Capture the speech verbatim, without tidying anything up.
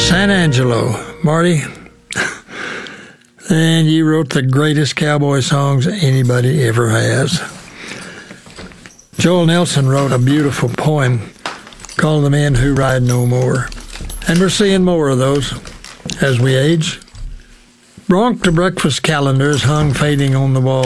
San Angelo, Marty. And you wrote the greatest cowboy songs anybody ever has. Joel Nelson wrote a beautiful poem called The Men Who Ride No More. And we're seeing more of those as we age. Bronx to breakfast calendars hung fading on the wall.